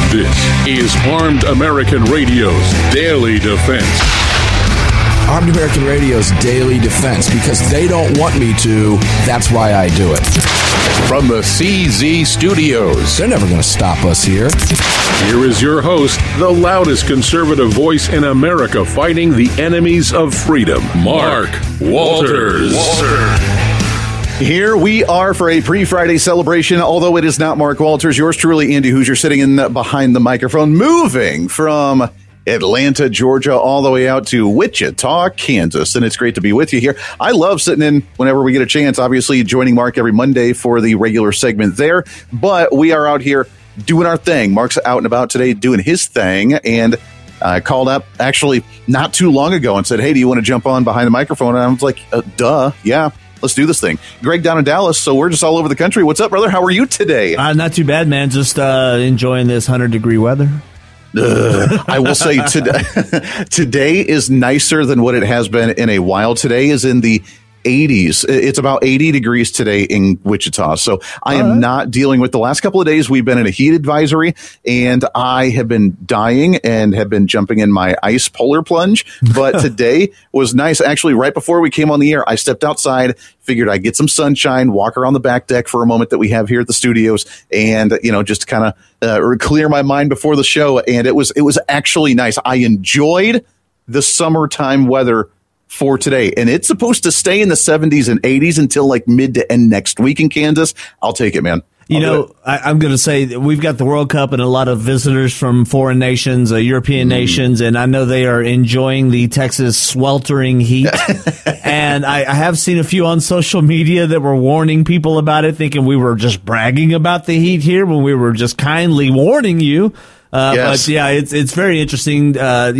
This is Armed American Radio's Daily Defense. Armed American Radio's Daily Defense, because they don't want me to, that's why I do it. From the CZ Studios. They're never going to stop us here. Here is your host, the loudest conservative voice in America fighting the enemies of freedom, Mark Walters. Here we are for a pre-Friday celebration, although it is not Mark Walters. Yours truly, Andy Hoosier, sitting in behind the microphone, moving from Atlanta, Georgia, all the way out to Wichita, Kansas. And it's great to be with you here. I love sitting in whenever we get a chance, obviously joining Mark every Monday for the regular segment there. But we are out here doing our thing. Mark's out and about today doing his thing, and called up actually not too long ago and said, hey, do you want to jump on behind the microphone? And I was like, duh, yeah. Let's do this thing. Greg down in Dallas, so we're just all over the country. What's up, brother? How are you today? Not too bad, man. Just enjoying this 100-degree weather. I will say today is nicer than what it has been in a while. Today is in the 80s. It's about 80 degrees today in Wichita. So I am not dealing with the last couple of days. We've been in a heat advisory, and I have been dying and have been jumping in my ice polar plunge. But today was nice. Actually, right before we came on the air, I stepped outside, figured I'd get some sunshine, walk around the back deck for a moment that we have here at the studios, and, you know, just kind of clear my mind before the show. And it was actually nice. I enjoyed the summertime weather for today, and it's supposed to stay in the 70s and 80s until like mid to end next week in Kansas. I'll take it, man. I'm going to say that we've got the World Cup and a lot of visitors from foreign nations, European nations, and I know they are enjoying the Texas sweltering heat. And I have seen a few on social media that were warning people about it, thinking we were just bragging about the heat here when we were just kindly warning you. Yes. But yeah, it's very interesting.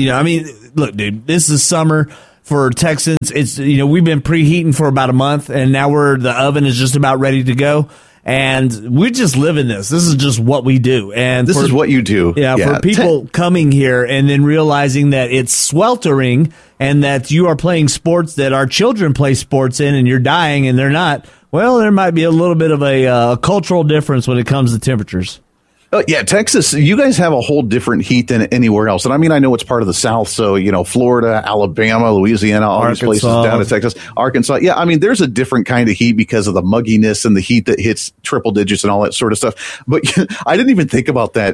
Look, dude, this is summer. For Texans, it's, we've been preheating for about a month, and now the oven is just about ready to go, and we're just living this. This is just what we do, and this is what you do. Yeah, for people coming here and then realizing that it's sweltering and that you are playing sports that our children play sports in, and you're dying and they're not. Well, there might be a little bit of a cultural difference when it comes to temperatures. Yeah, Texas, you guys have a whole different heat than anywhere else. And I mean, I know it's part of the South. So, Florida, Alabama, Louisiana, all these places down to Texas, Arkansas. Yeah, I mean, there's a different kind of heat because of the mugginess and the heat that hits triple digits and all that sort of stuff. But I didn't even think about that.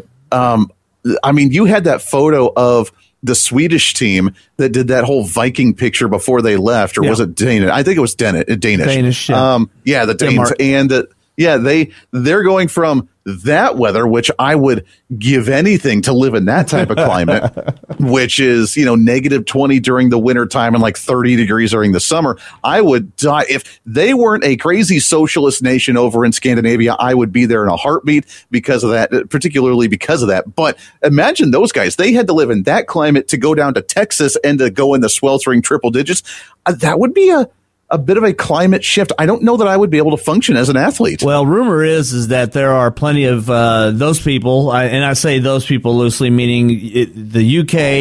I mean, you had that photo of the Swedish team that did that whole Viking picture before they left, or was it Danish? I think it was Danish. Danish, yeah. The Danes. And they're going from that weather, which I would give anything to live in that type of climate, which is, negative 20 during the winter time and like 30 degrees during the summer. I would die. If they weren't a crazy socialist nation over in Scandinavia, I would be there in a heartbeat because of that, particularly because of that. But imagine those guys. They had to live in that climate to go down to Texas and to go in the sweltering triple digits. That would be a bit of a climate shift. I don't know that I would be able to function as an athlete. Well, rumor is that there are plenty of those people, and I say those people loosely, meaning the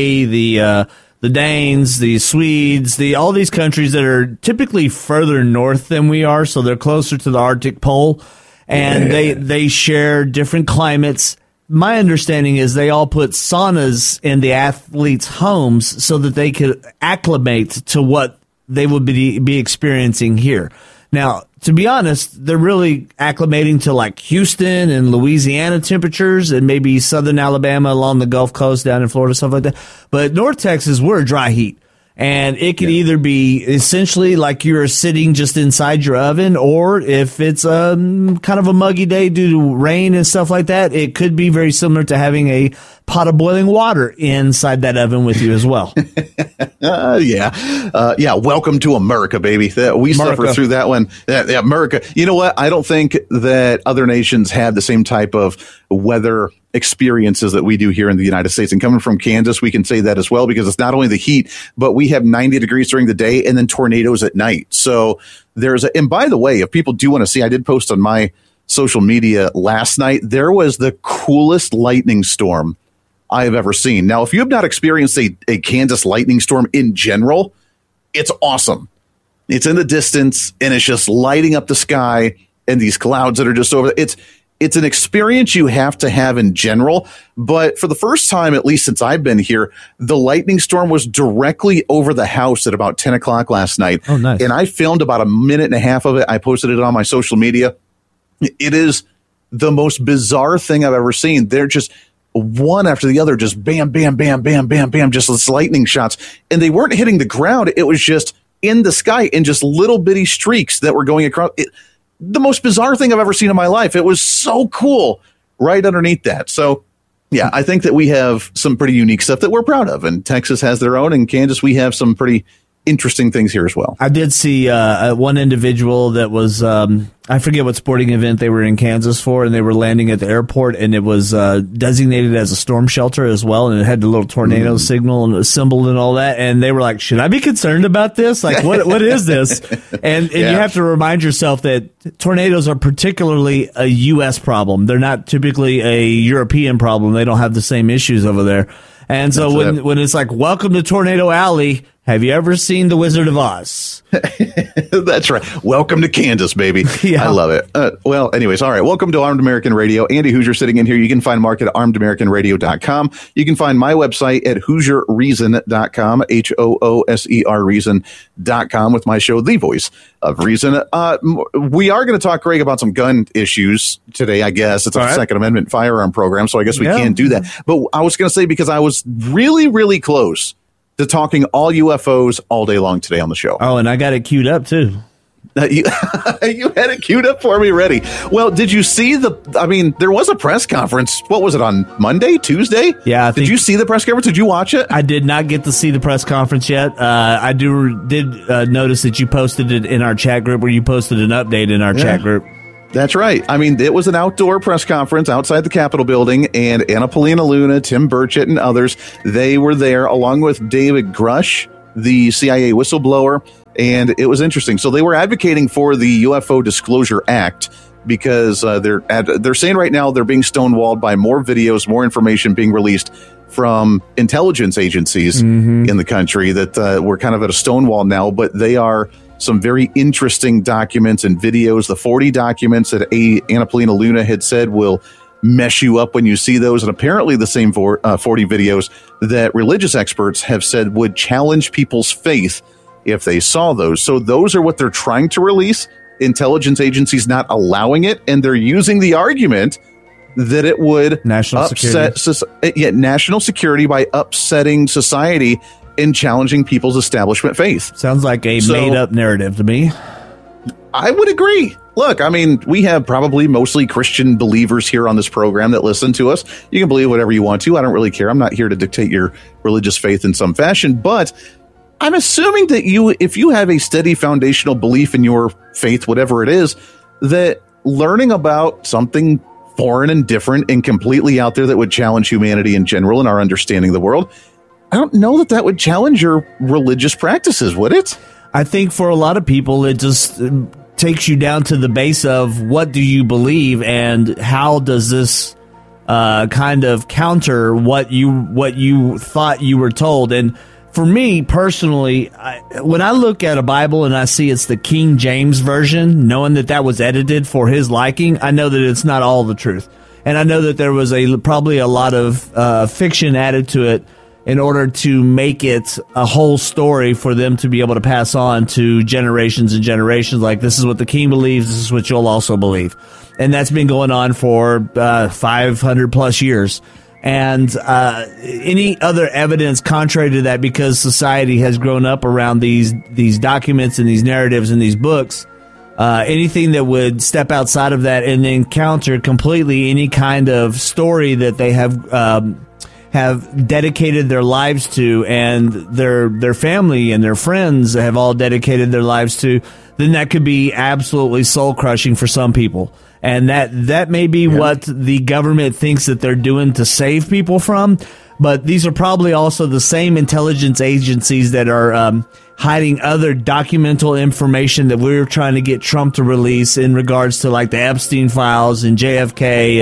UK, the Danes, the Swedes, all these countries that are typically further north than we are, so they're closer to the Arctic Pole, and they share different climates. My understanding is they all put saunas in the athletes' homes so that they could acclimate to what they would be experiencing here. Now, to be honest, they're really acclimating to like Houston and Louisiana temperatures and maybe southern Alabama along the Gulf Coast down in Florida, stuff like that. But North Texas, we're a dry heat. And it could either be essentially like you're sitting just inside your oven, or if it's kind of a muggy day due to rain and stuff like that, it could be very similar to having a pot of boiling water inside that oven with you as well. Welcome to America, baby. We suffered through that one. Yeah, America. You know what? I don't think that other nations have the same type of weather experiences that we do here in the United States. And coming from Kansas, we can say that as well, because it's not only the heat, but we have 90 degrees during the day and then tornadoes at night. So and by the way, if people do want to see, I did post on my social media last night, there was the coolest lightning storm I have ever seen. Now, if you have not experienced a Kansas lightning storm in general, it's awesome. It's in the distance and it's just lighting up the sky and these clouds that are just over. it's an experience you have to have in general. But for the first time, at least since I've been here, the lightning storm was directly over the house at about 10 o'clock last night. Oh, nice. And I filmed about a minute and a half of it. I posted it on my social media. It is the most bizarre thing I've ever seen. They're just one after the other, just bam, bam, bam, bam, bam, bam, just this lightning shots. And they weren't hitting the ground. It was just in the sky in just little bitty streaks that were going across. The most bizarre thing I've ever seen in my life. It was so cool right underneath that. So, yeah, I think that we have some pretty unique stuff that we're proud of. And Texas has their own. And Kansas, we have some pretty interesting things here as well. I did see one individual that was, I forget what sporting event they were in Kansas for, and they were landing at the airport, and it was designated as a storm shelter as well, and it had the little tornado signal and symbol and all that, and they were like, should I be concerned about this? Like, what is this? And you have to remind yourself that tornadoes are particularly a U.S. problem. They're not typically a European problem. They don't have the same issues over there. And so when it's like, welcome to Tornado Alley, have you ever seen The Wizard of Oz? That's right. Welcome to Kansas, baby. Yeah. I love it. Well, anyways, all right. Welcome to Armed American Radio. Andy Hoosier sitting in here. You can find Mark at armedamericanradio.com. You can find my website at HoosierReason.com, HOOSER Reason.com, with my show, The Voice of Reason. We are going to talk, Greg, about some gun issues today, I guess. It's a Second Amendment firearm program, so I guess we can do that. But I was going to say, because I was really, really close to talking all UFOs all day long today on the show. Oh, and I got it queued up, too. You had it queued up for me ready. Well, did you see there was a press conference. What was it, on Monday, Tuesday? Yeah. Did you see the press conference? Did you watch it? I did not get to see the press conference yet. I did notice that you posted it in our chat group, where you posted an update in our chat group. That's right. I mean, it was an outdoor press conference outside the Capitol building, and Anna Paulina Luna, Tim Burchett, and others, they were there along with David Grush, the CIA whistleblower, and it was interesting. So they were advocating for the UFO Disclosure Act because they're saying right now they're being stonewalled by more videos, more information being released from intelligence agencies in the country, that we're kind of at a stonewall now, but they are some very interesting documents and videos. The 40 documents that Anna Paulina Luna had said will mess you up when you see those. And apparently the same 40 videos that religious experts have said would challenge people's faith if they saw those. So those are what they're trying to release. Intelligence agencies not allowing it. And they're using the argument that it would national security by upsetting society in challenging people's establishment faith. Sounds like a made-up narrative to me. I would agree. Look, I mean, we have probably mostly Christian believers here on this program that listen to us. You can believe whatever you want to. I don't really care. I'm not here to dictate your religious faith in some fashion, but I'm assuming that if you have a steady foundational belief in your faith, whatever it is, that learning about something foreign and different and completely out there that would challenge humanity in general and our understanding of the world, I don't know that would challenge your religious practices, would it? I think for a lot of people, it just takes you down to the base of what do you believe and how does this kind of counter what you thought you were told. And for me personally, when I look at a Bible and I see it's the King James Version, knowing that was edited for his liking, I know that it's not all the truth. And I know that there was probably a lot of fiction added to it in order to make it a whole story for them to be able to pass on to generations and generations. Like, this is what the king believes, this is what you'll also believe. And that's been going on for 500 plus years. And any other evidence contrary to that, because society has grown up around these documents and these narratives and these books, anything that would step outside of that and then counter completely any kind of story that they have dedicated their lives to, and their family and their friends have all dedicated their lives to, then that could be absolutely soul crushing for some people. And that may be what the government thinks that they're doing to save people from. But these are probably also the same intelligence agencies that are hiding other documental information that we're trying to get Trump to release in regards to, like, the Epstein files and JFK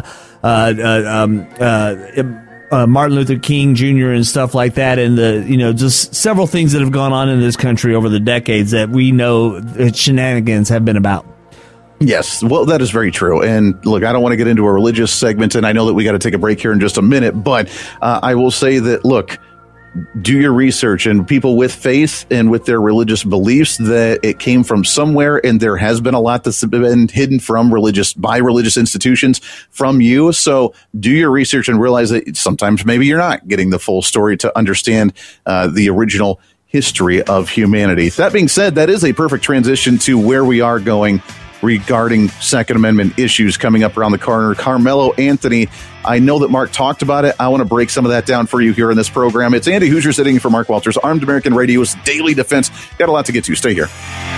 and Martin Luther King Jr. and stuff like that, and just several things that have gone on in this country over the decades that we know shenanigans have been about. Yes, well, that is very true. And look, I don't want to get into a religious segment, and I know that we got to take a break here in just a minute, but I will say that, look, do your research, and people with faith and with their religious beliefs, that it came from somewhere, and there has been a lot that's been hidden by religious institutions from you. So do your research and realize that sometimes maybe you're not getting the full story to understand the original history of humanity. That being said, that is a perfect transition to where we are going regarding Second Amendment issues coming up around the corner. Carmelo Anthony, I know that Mark talked about it. I want to break some of that down for you here in this program. It's Andy Hoosier sitting in for Mark Walters, Armed American Radio's Daily Defense. Got a lot to get to. Stay here.